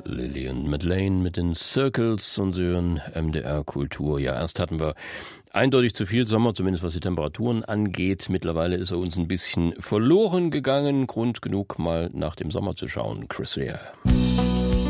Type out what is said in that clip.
Lillian Madeleine mit den Circles und Sie hören MDR Kultur. Ja, erst hatten wir eindeutig zu viel Sommer, zumindest was die Temperaturen angeht. Mittlerweile ist er uns ein bisschen verloren gegangen. Grund genug, mal nach dem Sommer zu schauen. Chris Rea.